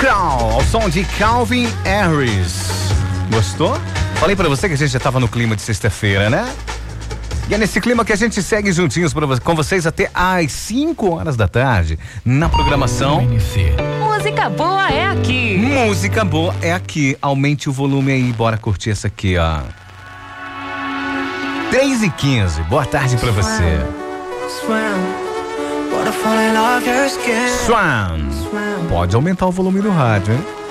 Crown, ao som de Calvin Harris. Gostou? Falei pra você que a gente já tava no clima de sexta-feira, né? E é nesse clima que a gente segue juntinhos com vocês até às 5 horas da tarde, na programação. Música boa é aqui. Música boa é aqui. Aumente o volume aí, bora curtir essa aqui, ó. 3h15, boa tarde pra você. Swan. Pode aumentar o volume do rádio, hein?